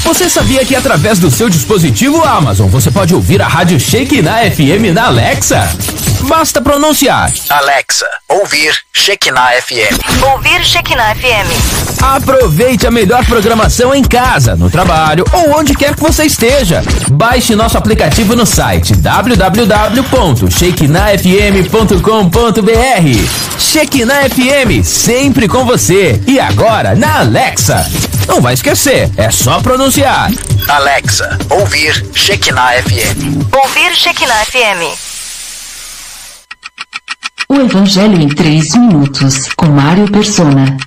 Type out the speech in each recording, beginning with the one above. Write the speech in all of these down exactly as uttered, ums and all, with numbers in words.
Você sabia que através do seu dispositivo Amazon você pode ouvir a rádio Shekinah F M na Alexa? Basta pronunciar: Alexa, ouvir Shekinah F M. Ouvir Shekinah F M. Aproveite a melhor programação em casa, no trabalho ou onde quer que você esteja. Baixe nosso aplicativo no site w w w ponto shekinah f m ponto com ponto b r. Shekinah F M, sempre com você. E agora na Alexa. Não vai esquecer, é só pronunciar: Alexa, ouvir Shekinah F M. Ouvir Shekinah F M. O Evangelho em três minutos, com Mário Persona.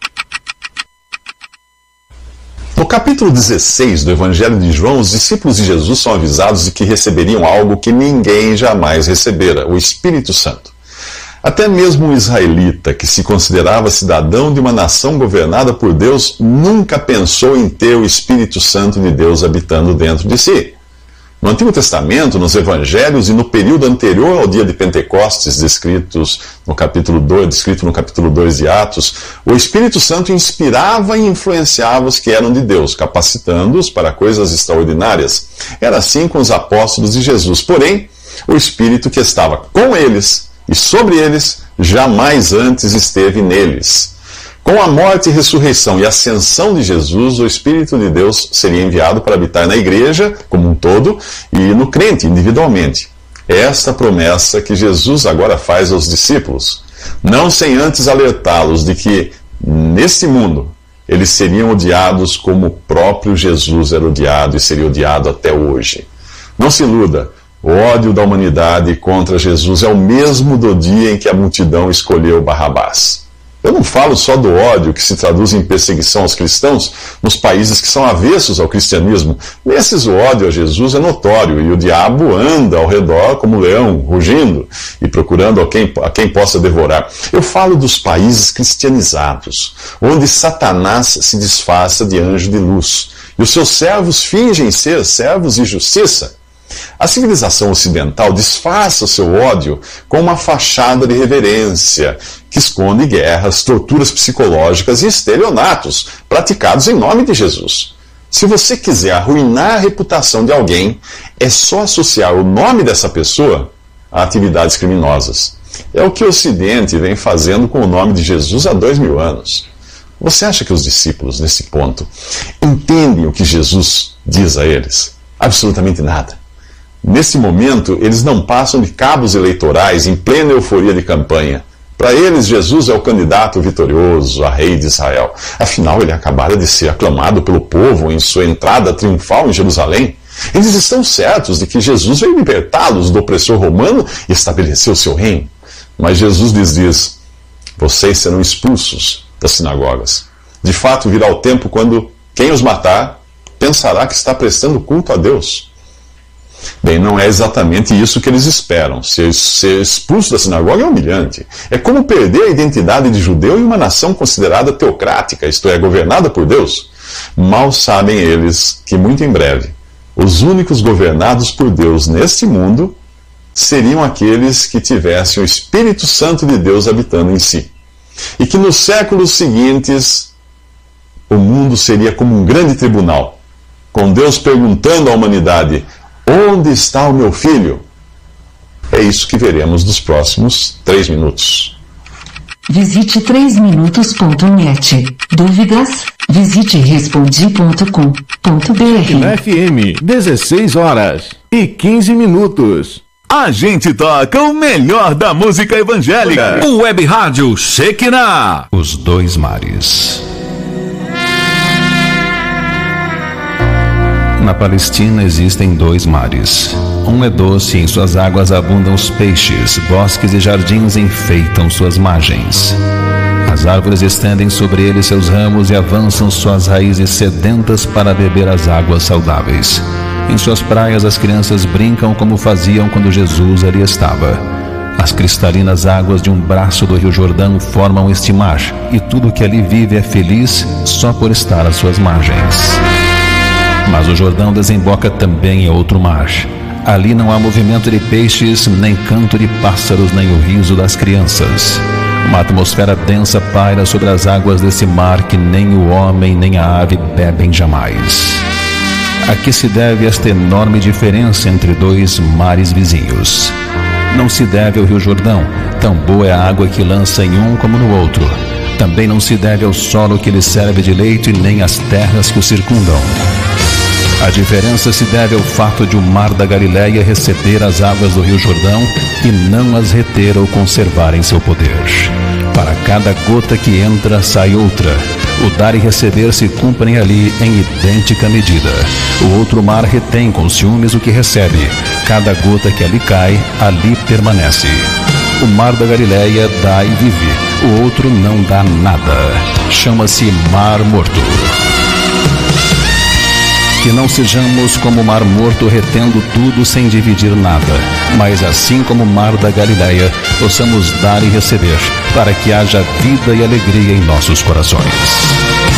No capítulo dezesseis do Evangelho de João, os discípulos de Jesus são avisados de que receberiam algo que ninguém jamais recebera: o Espírito Santo. Até mesmo um israelita, que se considerava cidadão de uma nação governada por Deus, nunca pensou em ter o Espírito Santo de Deus habitando dentro de si. No Antigo Testamento, nos Evangelhos e no período anterior ao dia de Pentecostes, descritos no capítulo dois, descrito no capítulo dois de Atos, o Espírito Santo inspirava e influenciava os que eram de Deus, capacitando-os para coisas extraordinárias. Era assim com os apóstolos de Jesus. Porém, o Espírito que estava com eles e sobre eles jamais antes esteve neles. Com a morte, ressurreição e ascensão de Jesus, o Espírito de Deus seria enviado para habitar na igreja como um todo e no crente individualmente. É esta promessa que Jesus agora faz aos discípulos, não sem antes alertá-los de que, neste mundo, eles seriam odiados como o próprio Jesus era odiado e seria odiado até hoje. Não se iluda, o ódio da humanidade contra Jesus é o mesmo do dia em que a multidão escolheu Barrabás. Eu não falo só do ódio que se traduz em perseguição aos cristãos nos países que são avessos ao cristianismo. Nesses, o ódio a Jesus é notório e o diabo anda ao redor como um leão, rugindo e procurando a quem, a quem possa devorar. Eu falo dos países cristianizados, onde Satanás se disfarça de anjo de luz e os seus servos fingem ser servos de justiça. A civilização ocidental disfarça o seu ódio com uma fachada de reverência, que esconde guerras, torturas psicológicas e estelionatos praticados em nome de Jesus. Se você quiser arruinar a reputação de alguém, é só associar o nome dessa pessoa a atividades criminosas. É o que o Ocidente vem fazendo com o nome de Jesus há dois mil anos. Você acha que os discípulos, nesse ponto, entendem o que Jesus diz a eles? Absolutamente nada. Nesse momento, eles não passam de cabos eleitorais em plena euforia de campanha. Para eles, Jesus é o candidato vitorioso a rei de Israel. Afinal, ele acabara de ser aclamado pelo povo em sua entrada triunfal em Jerusalém. Eles estão certos de que Jesus veio libertá-los do opressor romano e estabelecer o seu reino. Mas Jesus lhes diz: vocês serão expulsos das sinagogas. De fato, virá o tempo quando quem os matar pensará que está prestando culto a Deus. Bem, não é exatamente isso que eles esperam. Ser, ser expulso da sinagoga é humilhante. É como perder a identidade de judeu em uma nação considerada teocrática, isto é, governada por Deus. Mal sabem eles que, muito em breve, os únicos governados por Deus neste mundo seriam aqueles que tivessem o Espírito Santo de Deus habitando em si. E que nos séculos seguintes, o mundo seria como um grande tribunal, com Deus perguntando à humanidade: onde está o meu filho? É isso que veremos nos próximos três minutos. Visite três minutos ponto net. Dúvidas? Visite respondi ponto com ponto b r. Na F M, dezesseis horas e quinze minutos. A gente toca o melhor da música evangélica. O Web Rádio Shekinah. Os dois mares. Na Palestina existem dois mares. Um é doce e em suas águas abundam os peixes, bosques e jardins enfeitam suas margens. As árvores estendem sobre ele seus ramos e avançam suas raízes sedentas para beber as águas saudáveis. Em suas praias as crianças brincam como faziam quando Jesus ali estava. As cristalinas águas de um braço do Rio Jordão formam este mar, e tudo que ali vive é feliz só por estar às suas margens. Mas o Jordão desemboca também em outro mar. Ali não há movimento de peixes, nem canto de pássaros, nem o riso das crianças. Uma atmosfera densa paira sobre as águas desse mar que nem o homem nem a ave bebem jamais. A que se deve esta enorme diferença entre dois mares vizinhos? Não se deve ao Rio Jordão, tão boa é a água que lança em um como no outro. Também não se deve ao solo que lhe serve de leito e nem às terras que o circundam. A diferença se deve ao fato de o mar da Galileia receber as águas do Rio Jordão e não as reter ou conservar em seu poder. Para cada gota que entra, sai outra. O dar e receber se cumprem ali em idêntica medida. O outro mar retém com ciúmes o que recebe. Cada gota que ali cai, ali permanece. O mar da Galileia dá e vive. O outro não dá nada. Chama-se Mar Morto. Que não sejamos como o Mar Morto, retendo tudo sem dividir nada, mas assim como o Mar da Galileia, possamos dar e receber, para que haja vida e alegria em nossos corações.